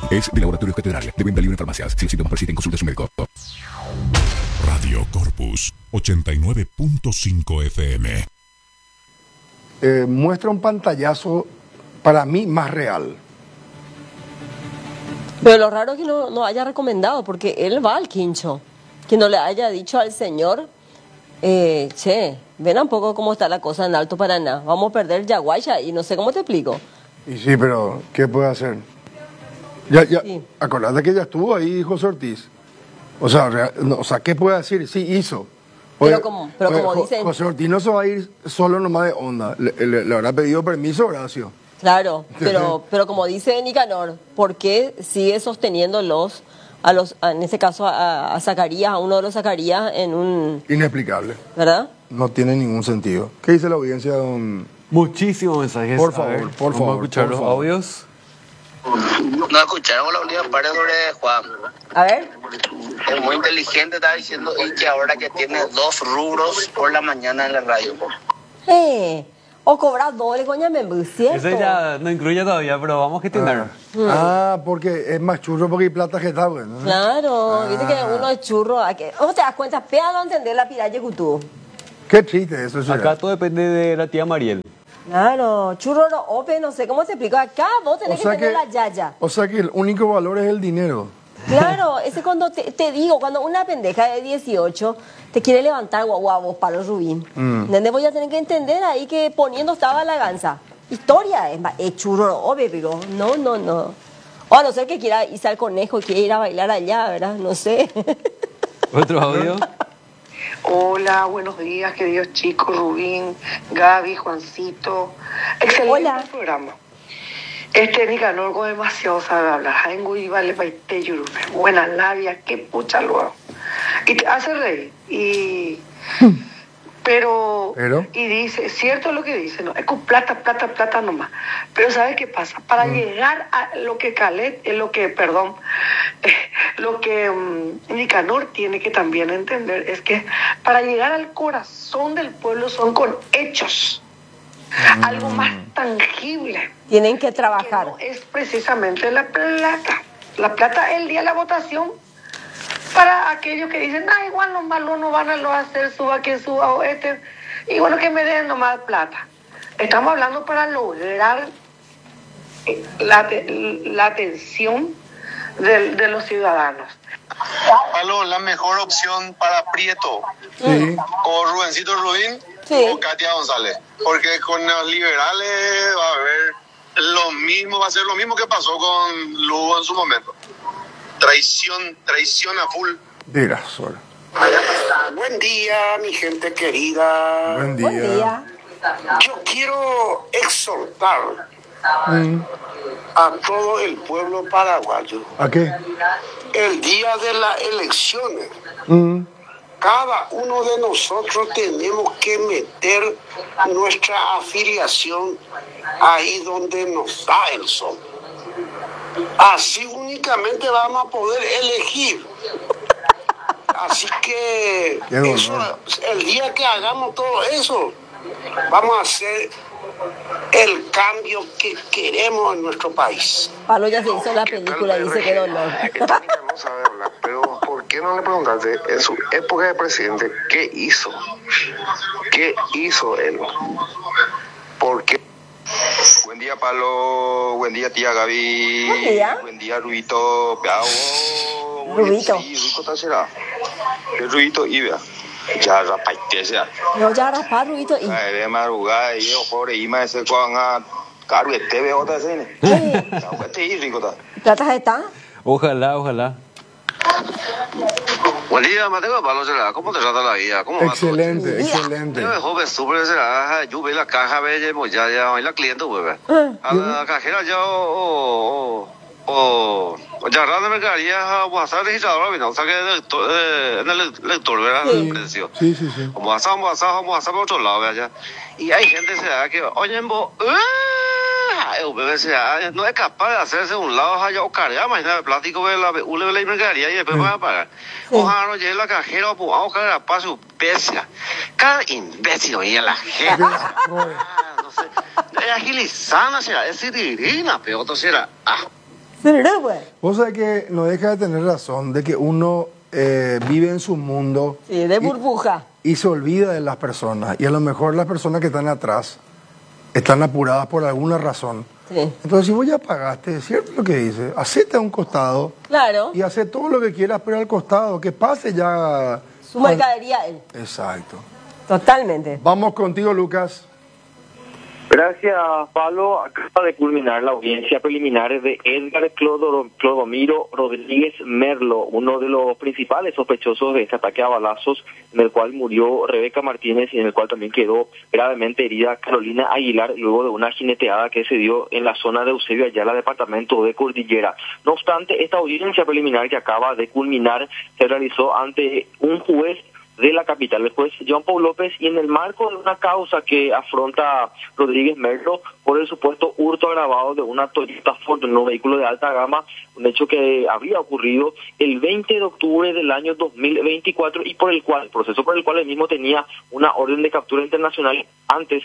Es de Laboratorios Catedral, de venta libre en farmacias. Si los síntomas persisten, consulte a su médico. Radio Corpus 89.5 FM. Muestra un pantallazo para mí más real. Pero lo raro es que no haya recomendado, porque él va al quincho. Que no le haya dicho al señor, che, ven un poco cómo está la cosa en Alto Paraná. Vamos a perder Yaguaya y no sé cómo te explico. Y sí, pero ¿qué puede hacer? Ya, Sí. acordate que ya estuvo ahí José Ortiz. O sea, ¿qué puede decir? Sí, hizo. Pero como dicen... José Ortiz no se va a ir solo nomás de onda. Le habrá pedido permiso, Horacio. Claro, pero como dice Nicanor, ¿por qué sigue sosteniendo en este caso a Zacarías, a uno de los Zacarías en un... Inexplicable. ¿Verdad? No tiene ningún sentido. ¿Qué dice la audiencia, don...? Muchísimos mensajes. Por favor, por vamos favor, a escuchar por los favor. audios. No escucharon la última parte sobre Juan. A ver. Es muy inteligente, está diciendo y que ahora que tiene 2 rubros por la mañana en la radio. O cobrar doble, coña, ¿cierto? Eso ya no incluye todavía, pero vamos a gestionar. Porque es más churro porque hay plata que está bueno. Claro, viste que uno es churro. ¿Cómo te das cuenta? Pégalo a entender la piraña Cutú. Qué triste eso. ¿Será? Acá todo depende de la tía Mariel. Claro, churro no ope, no sé cómo te explico. Acá vos tenés que tener la yaya. O sea que el único valor es el dinero. Claro, ese cuando te digo, cuando una pendeja de 18 te quiere levantar guau, palo rubín. ¿Entendés? Voy a tener que entender ahí que poniendo estaba la ganza. Historia, es churro, obvio, pero no. O a no ser que quiera irse al conejo y quiera ir a bailar allá, ¿verdad? No sé. Otro audio. Hola, buenos días, queridos chicos, Rubín, Gaby, Juancito. Excelente Hola. programa. Nicanor con demasiado sabe hablar. Jaengu y vale paite yurupe. Buena labia, qué pucha luego. Y te hace reír. Pero, y dice, cierto lo que dice, no, es con plata nomás. Pero ¿sabes qué pasa? Para llegar a lo que Nicanor tiene que también entender es que para llegar al corazón del pueblo son con hechos. Algo más tangible. Tienen que trabajar. Que no es precisamente la plata. La plata el día de la votación. Para aquellos que dicen, igual los malos no van a lo hacer, suba que suba o y bueno, que me den nomás plata. Estamos hablando para lograr la atención de los ciudadanos. Palo, la mejor opción para Prieto. Sí. O Rubencito Rubín o Katia González. Porque con los liberales va a haber va a ser lo mismo que pasó con Lugo en su momento. Traición a full. Dirá, Sol. Buen día, mi gente querida. Buen día. Yo quiero exhortar a todo el pueblo paraguayo. ¿A qué? El día de las elecciones, cada uno de nosotros tenemos que meter nuestra afiliación ahí donde nos da el sol. Así únicamente vamos a poder elegir. Así que eso, el día que hagamos todo eso, vamos a hacer el cambio que queremos en nuestro país. Pablo ya se hizo la película y dice que dolor. No sabe hablar, pero ¿por qué no le preguntaste en su época de presidente qué hizo? ¿Qué hizo él? ¿Por qué? Buen día, Pablo. Buen día, tía Gaby. Buen día. Buen día, Rubito. Rubito. Sí, Rubito está será. El Rubito y vea. Ya rapaite sea. No, ya raspar, Rubito. Y... de madrugada y yo, pobre, y me ese con a caro y te veo otra cena. Sí, rico. ¿Platas está? Ojalá. Buen día, Mateo, Pablo será. ¿Cómo te trata la vida? ¿Cómo va? Excelente. Yo me joven súper será. Yo ve la caja, ve, pues ya, la cliente, pues. A la cajera ya, ya rara mercadería vamos a estar registrador, ¿no? O sea que en el lector, ¿verdad? El precio. Sí. Vamos a pasar por otro lado, ¿verdad? Y hay gente que, oye, no es capaz de hacerse un lado allá o cargar, imagínate, el plástico de la mercadería y después van a pagar. Ojalá no llegue la cajera o vamos a cargar para su pecia. Cada imbécil oye la gente. No sé. Es agilizana, será, es divina, pero otro será. Vos sabés que no deja de tener razón de que uno vive en su mundo. Sí, de burbuja. Y se olvida de las personas. Y a lo mejor las personas que están atrás están apuradas por alguna razón. Sí. Entonces, si vos ya pagaste, es cierto lo que dice, hacete a un costado. Claro. Y hace todo lo que quieras, pero al costado, que pase ya. Su mercadería él. Exacto. Totalmente. Vamos contigo, Lucas. Gracias, Pablo. Acaba de culminar la audiencia preliminar de Edgar Clodomiro Rodríguez Merlo, uno de los principales sospechosos de este ataque a balazos, en el cual murió Rebeca Martínez y en el cual también quedó gravemente herida Carolina Aguilar, luego de una jineteada que se dio en la zona de Eusebio Ayala, departamento de Cordillera. No obstante, esta audiencia preliminar que acaba de culminar se realizó ante un juez de la capital, el juez Joan Paul López, y en el marco de una causa que afronta Rodríguez Merlo por el supuesto hurto agravado de una Toyota Ford, un vehículo de alta gama, un hecho que habría ocurrido el 20 de octubre del año 2024 y proceso por el cual el mismo tenía una orden de captura internacional. Antes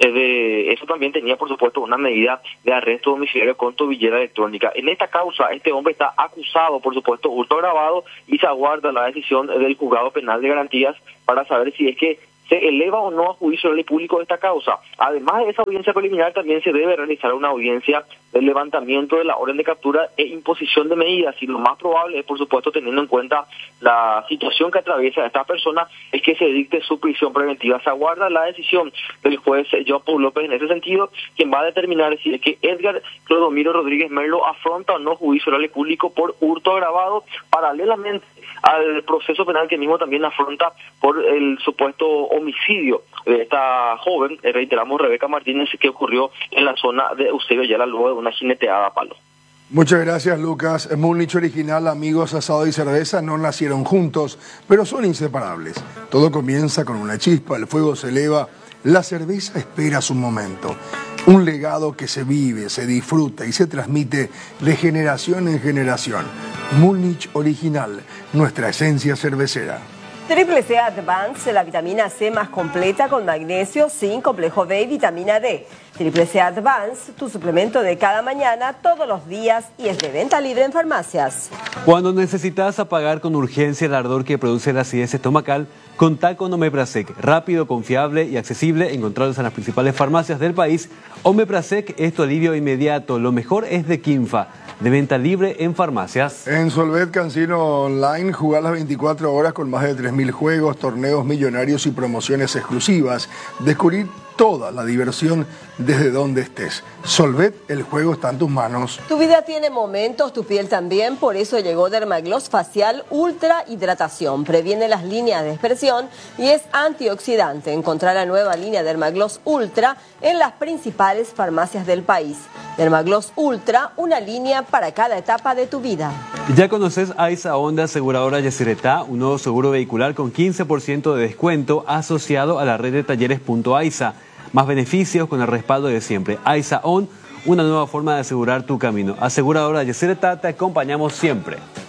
de eso también tenía, por supuesto, una medida de arresto domiciliario con tobillera electrónica. En esta causa, este hombre está acusado, por supuesto, hurto agravado, y se aguarda la decisión del juzgado penal de garantías para saber si es que se eleva o no a juicio oral y público de esta causa. Además de esa audiencia preliminar, también se debe realizar una audiencia de levantamiento de la orden de captura e imposición de medidas, y lo más probable es, por supuesto, teniendo en cuenta la situación que atraviesa esta persona, es que se dicte su prisión preventiva. Se aguarda la decisión del juez Joan Paul López en ese sentido, quien va a determinar si es que Edgar Clodomiro Rodríguez Merlo afronta o no juicio oral y público por hurto agravado, paralelamente al proceso penal que mismo también afronta por el supuesto homicidio de esta joven, reiteramos, Rebeca Martínez, que ocurrió en la zona de Eusebio Ayala luego de una jineteada a palo. Muchas gracias, Lucas. Múnich Original, amigos, asado y cerveza no nacieron juntos, pero son inseparables. Todo comienza con una chispa, el fuego se eleva, la cerveza espera su momento. Un legado que se vive, se disfruta y se transmite de generación en generación. Múnich Original, nuestra esencia cervecera. Triple C Advance, la vitamina C más completa con magnesio, zinc, complejo B y vitamina D. Triple C Advance, tu suplemento de cada mañana, todos los días, y es de venta libre en farmacias. Cuando necesitas apagar con urgencia el ardor que produce la acidez estomacal, contá con Omeprazec, rápido, confiable y accesible, encontrados en las principales farmacias del país. Omeprazec es tu alivio inmediato, lo mejor es de Quinfa, de venta libre en farmacias. En Solvet Casino Online, jugar las 24 horas con más de 3.000 juegos, torneos millonarios y promociones exclusivas. Descubrir toda la diversión desde donde estés. Solvet, el juego está en tus manos. Tu vida tiene momentos, tu piel también, por eso llegó Dermagloss Facial Ultra Hidratación. Previene las líneas de expresión y es antioxidante. Encontrar la nueva línea Dermagloss Ultra en las principales farmacias del país. Dermagloss Ultra, una línea para cada etapa de tu vida. Ya conoces AISA Honda Aseguradora Yacyretá, un nuevo seguro vehicular con 15% de descuento asociado a la red de talleres .AISA. Más beneficios con el respaldo de siempre. AISA On, una nueva forma de asegurar tu camino. Aseguradora Yacyretá, te acompañamos siempre.